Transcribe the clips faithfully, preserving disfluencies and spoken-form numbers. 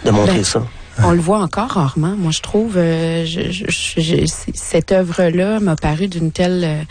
de montrer ben, ça. On le voit encore rarement. Moi, je trouve, euh, je, je, je, cette œuvre-là m'a paru d'une telle euh,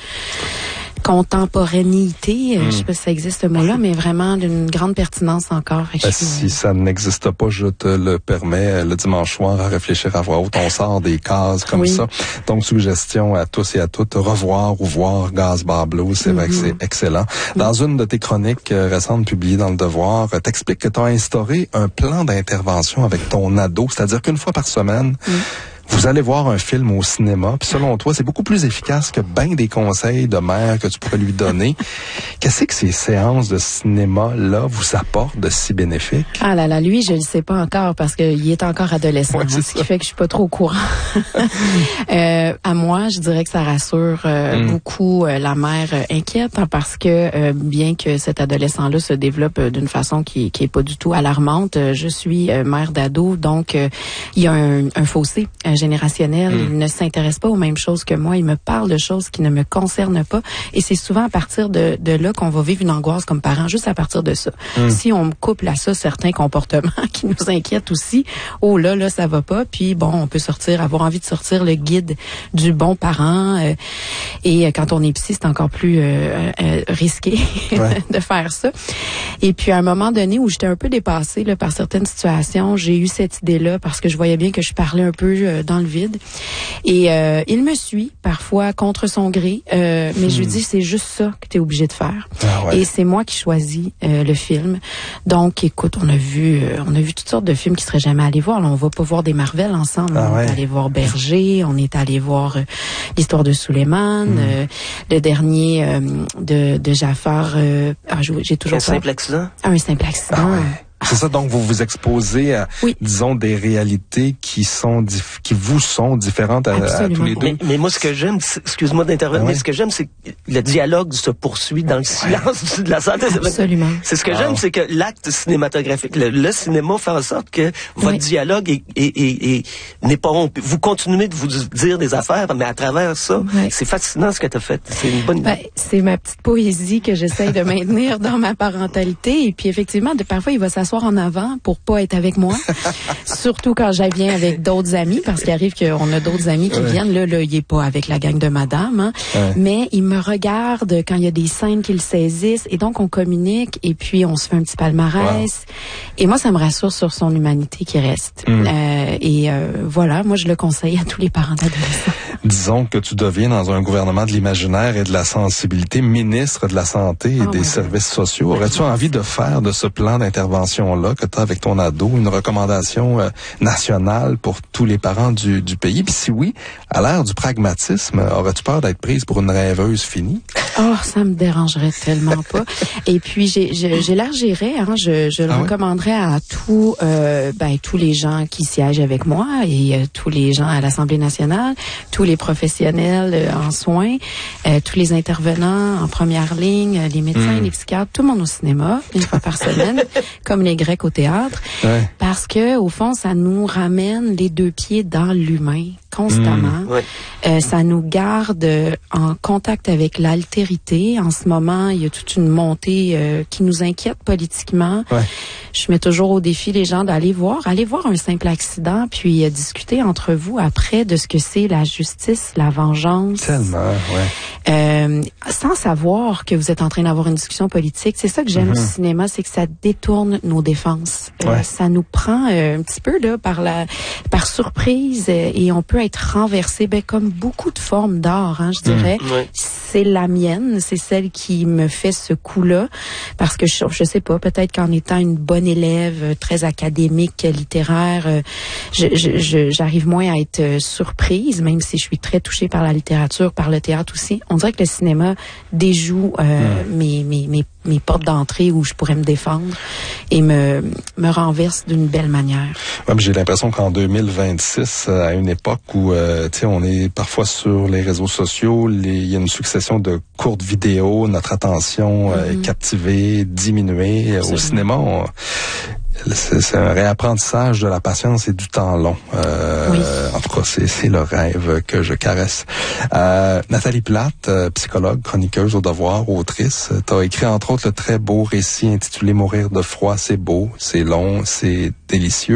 contemporanéité, euh, mm. je sais pas si ça existe ce mot-là, mais vraiment d'une grande pertinence encore. Ben, je, si euh... ça n'existe pas, je te le permets, le dimanche soir, à réfléchir à voix haute, on sort des cases comme oui. ça. Donc, suggestion à tous et à toutes, revoir ou voir Gazbah Blues, c'est mm-hmm. vrai que c'est excellent. Dans mm. une de tes chroniques euh, récentes publiées dans Le Devoir, euh, t'expliques que tu as instauré un plan d'intervention avec ton ado, c'est-à-dire qu'une fois par semaine, mm. vous allez voir un film au cinéma, puis selon toi, c'est beaucoup plus efficace que ben des conseils de mère que tu pourrais lui donner. Qu'est-ce que ces séances de cinéma-là vous apportent de si bénéfique? Ah là là, lui, je ne sais pas encore parce qu'il est encore adolescent, ouais, hein, ce qui fait que je suis pas trop au courant. euh, à moi, je dirais que ça rassure euh, mm. beaucoup euh, la mère euh, inquiète hein, parce que euh, bien que cet adolescent-là se développe euh, d'une façon qui, qui est pas du tout alarmante, euh, je suis euh, mère d'ado, donc euh, il y a un, un fossé euh, générationnel. Mm. Il ne s'intéresse pas aux mêmes choses que moi. Il me parle de choses qui ne me concernent pas. Et c'est souvent à partir de, de là qu'on va vivre une angoisse comme parent, juste à partir de ça. Mm. Si on me couple à ça certains comportements qui nous inquiètent aussi, oh là, là, ça va pas. Puis bon, on peut sortir, avoir envie de sortir le guide du bon parent. Euh, et quand on est psy, c'est encore plus euh, euh, risqué ouais. de faire ça. Et puis à un moment donné où j'étais un peu dépassée là, par certaines situations, j'ai eu cette idée-là parce que je voyais bien que je parlais un peu euh, dans le vide. Et euh, il me suit parfois contre son gré, euh, mais hmm. je lui dis c'est juste ça que tu es obligé de faire. Ah ouais. Et c'est moi qui choisis euh, le film. Donc écoute, on a vu euh, on a vu toutes sortes de films qui seraient jamais allés voir. Là, on va pas voir des Marvel ensemble. Ah on ouais. est allé voir Berger, on est allé voir euh, l'histoire de Suleiman, hmm. euh, le dernier euh, de de Jafar. Euh, ah, j'ai toujours un simple accident. Ah, un simple accident. Ah ouais. C'est ça, donc vous vous exposez à, oui. disons, des réalités qui sont dif- qui vous sont différentes à, à tous les deux. Mais, mais moi, ce que j'aime, excuse-moi d'intervenir, ah ouais. mais ce que j'aime, c'est que le dialogue se poursuit dans le silence ouais. de la salle. Absolument. C'est ce que wow. j'aime, c'est que l'acte cinématographique, le, le cinéma fait en sorte que votre oui. dialogue est, est, est, est, n'est pas rompu. Vous continuez de vous dire des affaires, mais à travers ça, ouais. c'est fascinant ce que tu as fait. C'est une bonne idée. Ben, c'est ma petite poésie que j'essaye de maintenir dans ma parentalité. Et puis effectivement, de, parfois, il va s'asseoir en avant pour pas être avec moi. Surtout quand je viens avec d'autres amis, parce qu'il arrive qu'on a d'autres amis qui ouais. viennent. Là, là, il est pas avec la gang de madame, hein. ouais. mais il me regarde quand il y a des scènes qu'il saisissent et donc on communique et puis on se fait un petit palmarès. Wow. Et moi, ça me rassure sur son humanité qui reste. Mm. Euh, et euh, voilà, moi, je le conseille à tous les parents d'adolescents. Disons que tu deviens dans un gouvernement de l'imaginaire et de la sensibilité, ministre de la Santé et oh, des ouais. services sociaux. Aurais-tu envie de faire de ce plan d'intervention-là que tu as avec ton ado une recommandation euh, nationale pour tous les parents du, du pays? Puis si oui, à l'ère du pragmatisme, aurais-tu peur d'être prise pour une rêveuse finie? Oh, ça me dérangerait tellement pas. Et puis, j'ai, j'ai, j'élargirais, hein, je, je le ah recommanderais ouais? à tous, euh, ben, tous les gens qui siègent avec moi et euh, tous les gens à l'Assemblée nationale, tous les professionnels euh, en soins, euh, tous les intervenants en première ligne, euh, les médecins, mmh. les psychiatres, tout le monde au cinéma, une fois par semaine, comme les Grecs au théâtre, ouais. parce que au fond, ça nous ramène les deux pieds dans l'humain constamment. Mmh. Ouais. Euh, ça nous garde en contact avec l'altérité. En ce moment, il y a toute une montée euh, qui nous inquiète politiquement. Ouais. Je mets toujours au défi les gens d'aller voir, aller voir un simple accident, puis euh, discuter entre vous après de ce que c'est la justice, la vengeance. Tellement, ouais. Euh, sans savoir que vous êtes en train d'avoir une discussion politique. C'est ça que j'aime mm-hmm. du cinéma, c'est que ça détourne nos défenses. Euh, ouais. Ça nous prend euh, un petit peu là par la par surprise euh, et on peut être renversé, ben comme beaucoup de formes d'art, hein, je dirais. Mmh, ouais. C'est la mienne, c'est celle qui me fait ce coup-là, parce que je, je sais pas, peut-être qu'en étant une bonne élève, très académique, littéraire, euh, je, je, je, j'arrive moins à être surprise, même si je suis très touchée par la littérature, par le théâtre aussi. On dirait que le cinéma déjoue euh, mmh. mes, mes, mes, mes portes d'entrée où je pourrais me défendre et me, me renverse d'une belle manière. Ouais, mais j'ai l'impression qu'en deux mille vingt-six, à une époque où euh, tu sais, on est parfois sur les réseaux sociaux, il y a une succession de courtes vidéos, notre attention euh, mm-hmm. est captivée, diminuée. Absolument. Au cinéma, on, c'est, c'est un réapprentissage de la patience et du temps long. Euh, oui. En tout cas, c'est, c'est le rêve que je caresse. Euh, Nathalie Plate, euh, psychologue, chroniqueuse au Devoir, autrice, t'as écrit entre autres le très beau récit intitulé « Mourir de froid, c'est beau, c'est long, c'est délicieux ».